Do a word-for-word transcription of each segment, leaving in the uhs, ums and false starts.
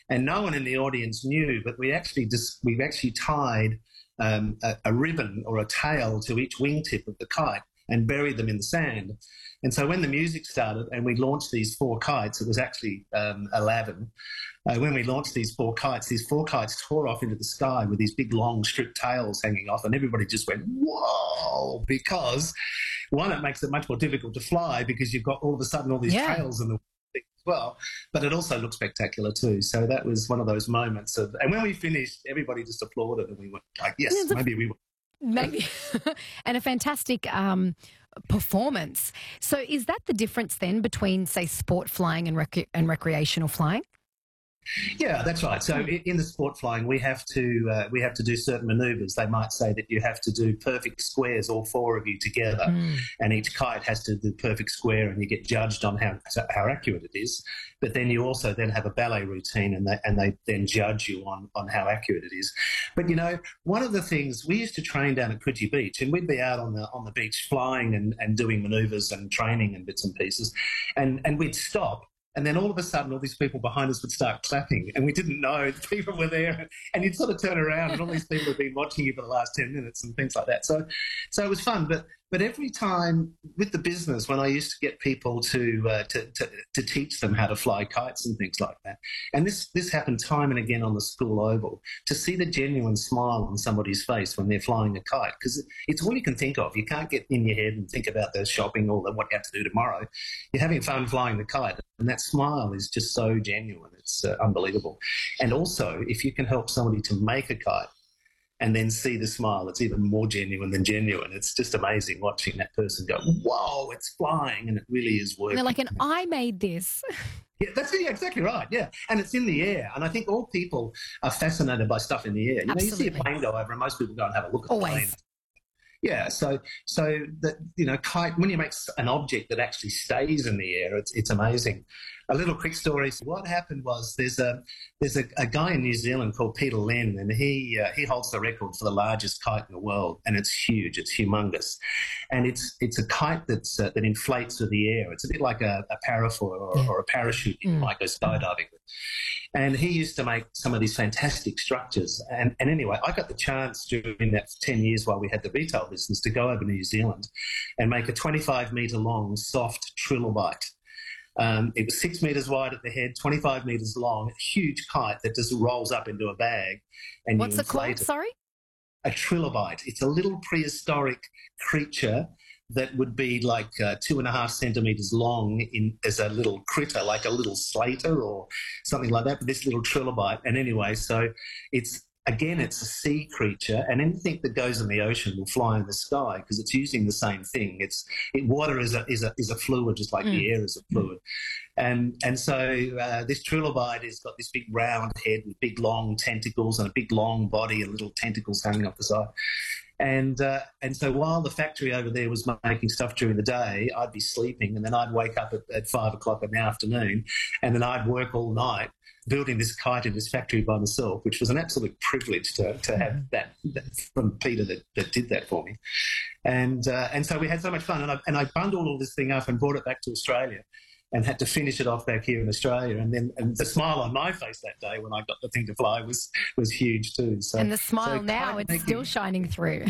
and no one in the audience knew, but we actually just we've actually tied um, a, a ribbon or a tail to each wingtip of the kite and buried them in the sand. And so when the music started and we launched these four kites, it was actually um, eleven. Uh, when we launched these four kites, these four kites tore off into the sky with these big, long, stripped tails hanging off, and everybody just went, whoa, because, one, it makes it much more difficult to fly because you've got all of a sudden all these Yeah. tails in the thing as well, but it also looked spectacular too. So that was one of those moments of, and when we finished, everybody just applauded, and we went like, yes, It's a- maybe we were. Maybe. And a fantastic um, performance. So is that the difference then between, say, sport flying and, rec- and recreational flying? Yeah, that's right. So i- in the sport flying, we have to uh, we have to do certain manoeuvres. They might say that you have to do perfect squares, all four of you together, Mm. and each kite has to do perfect square, and you get judged on how how accurate it is. But then you also then have a ballet routine, and they and they then judge you on on how accurate it is. But you know, one of the things we used to train down at Coogee Beach, and we'd be out on the on the beach flying and, and doing manoeuvres and training and bits and pieces, and and we'd stop. And then all of a sudden, all these people behind us would start clapping, and we didn't know the people were there. And you'd sort of turn around, and all these people had been watching you for the last ten minutes and things like that. So, so it was fun. But but every time with the business, when I used to get people to uh, to, to to teach them how to fly kites and things like that, and this this happened time and again on the school oval, to see the genuine smile on somebody's face when they're flying a kite, because it's all you can think of. You can't get in your head and think about the shopping or the, what you have to do tomorrow. You're having fun flying the kite. And that smile is just so genuine. It's uh, unbelievable. And also, if you can help somebody to make a kite and then see the smile, it's even more genuine than genuine. It's just amazing watching that person go, whoa, it's flying, and it really is And working. they're like, and I made this. Yeah, that's yeah, exactly right. Yeah, and it's in the air, and I think all people are fascinated by stuff in the air. You know, you see a Absolutely. plane go over, and most people go and have a look at the Always. plane. Yeah, so so that you know, kite when you make an object that actually stays in the air, it's it's amazing. A little quick story. What happened was there's a there's a, a guy in New Zealand called Peter Len, and he uh, he holds the record for the largest kite in the world, and it's huge, it's humongous, and it's it's a kite that's uh, that inflates through the air. It's a bit like a, a parafoil or, Yeah. or a parachute you Mm. might go skydiving with. And he used to make some of these fantastic structures. And, and anyway, I got the chance during that ten years while we had the retail business to go over to New Zealand and make a twenty-five metre long soft trilobite. Um, it was six metres wide at the head, twenty-five metres long, a huge kite that just rolls up into a bag. And What's you it called? inflate it. Sorry? A trilobite. It's a little prehistoric creature that would be like uh, two and a half centimetres long in as a little critter, like a little slater or something like that. But this little trilobite. And anyway, so it's again, it's a sea creature, and anything that goes in the ocean will fly in the sky because it's using the same thing. It's it, water is a is a is a fluid, just like Mm. the air is a fluid. And and so uh, this trilobite has got this big round head with big long tentacles and a big long body and little tentacles hanging off the side. And uh, and so while the factory over there was making stuff during the day, I'd be sleeping, and then I'd wake up at, at five o'clock in the afternoon, and then I'd work all night building this kite in this factory by myself, which was an absolute privilege to, to have that, that from Peter that, that did that for me. And uh, and so we had so much fun, and I, and I bundled all this thing up and brought it back to Australia, and had to finish it off back here in Australia. And then and the smile on my face that day when I got the thing to fly was was huge too. So And the smile so now, kite it's making- still shining through.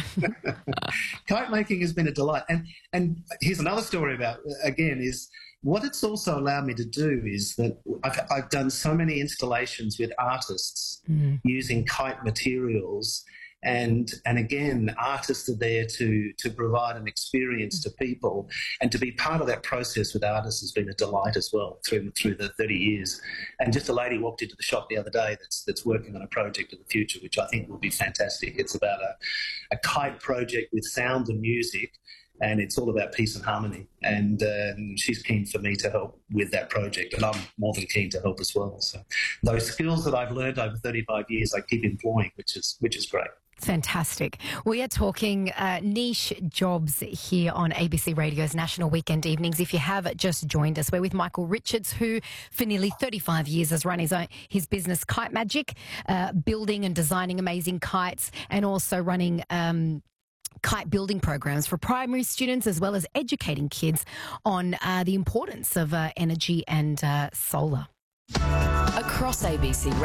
Kite making has been a delight. And and here's another story about, again, is what it's also allowed me to do is that I've, I've done so many installations with artists Mm. using kite materials. And and again, artists are there to to provide an experience to people, and to be part of that process with artists has been a delight as well through through the thirty years. And just a lady walked into the shop the other day that's that's working on a project in the future, which I think will be fantastic. It's about a, a kite project with sound and music, and it's all about peace and harmony. And um, she's keen for me to help with that project, and I'm more than keen to help as well. So those skills that I've learned over thirty-five years, I keep employing, which is which is great. Fantastic. We are talking uh, niche jobs here on A B C Radio's National Weekend Evenings. If you have just joined us, we're with Michael Richards, who for nearly thirty-five years has run his own, his business Kite Magic, uh, building and designing amazing kites, and also running um, kite building programs for primary students, as well as educating kids on uh, the importance of uh, energy and uh, solar. Across A B C